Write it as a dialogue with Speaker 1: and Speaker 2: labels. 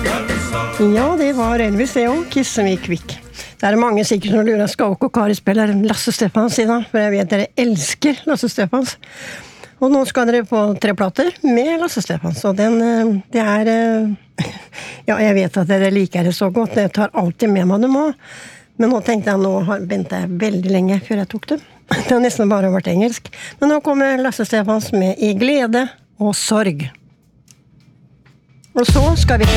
Speaker 1: Ja, det var Elvis det også, Kiss Me Quick. Det mange sikkert som lurer, skal ikke Kari spille Lasse Stefans i dag, for jeg vet dere elsker Lasse Stefans. Og nå skal dere få 3 plater med Lasse Stefans, og det ja, jeg vet at dere liker det så godt, jeg tar alltid med meg det må, men nå tenkte jeg, nå ventet jeg veldig lenge før jeg tok det. Det har nesten bare vært engelsk, men nå kommer Lasse Stefans med I glede og sorg. Og så skal vi